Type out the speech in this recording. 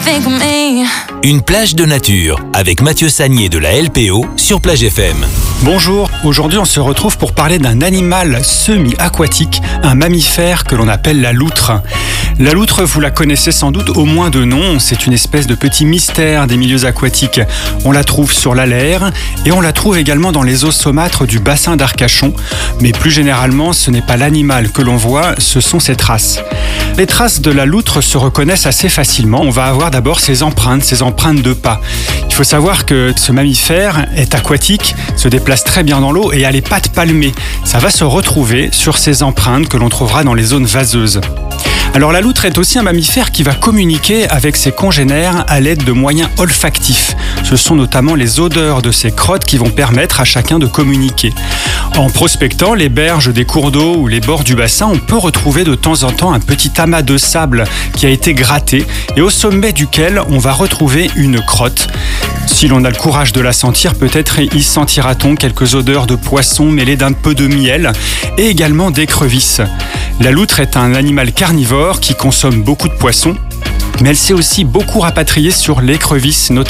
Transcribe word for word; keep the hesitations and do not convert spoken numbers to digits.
think of me. Une plage de nature avec Mathieu Sagnier de la L P O sur Plage F M. Bonjour, aujourd'hui on se retrouve pour parler d'un animal semi-aquatique, un mammifère que l'on appelle la loutre. La loutre, vous la connaissez sans doute au moins de nom, c'est une espèce de petit mystère des milieux aquatiques. On la trouve sur l'Alaire et on la trouve également dans les eaux saumâtres du bassin d'Arcachon. Mais plus généralement, ce n'est pas l'animal que l'on voit, ce sont ses traces. Les traces de la loutre se reconnaissent assez facilement. On va avoir d'abord ses empreintes, ses empreintes de pas. Il faut savoir que ce mammifère est aquatique, se déplace très bien dans l'eau et a les pattes palmées. Ça va se retrouver sur ces empreintes que l'on trouvera dans les zones vaseuses. Alors la loutre est aussi un mammifère qui va communiquer avec ses congénères à l'aide de moyens olfactifs. Ce sont notamment les odeurs de ses crottes qui vont permettre à chacun de communiquer. En prospectant les berges des cours d'eau ou les bords du bassin, on peut retrouver de temps en temps un petit amas de sable qui a été gratté et au sommet duquel on va retrouver une crotte. Si l'on a le courage de la sentir, peut-être y sentira-t-on quelques odeurs de poisson mêlées d'un peu de miel et également d'écrevisses. La loutre est un animal carnivore qui consomme beaucoup de poissons, mais elle s'est aussi beaucoup rapatriée sur l'écrevisse, notamment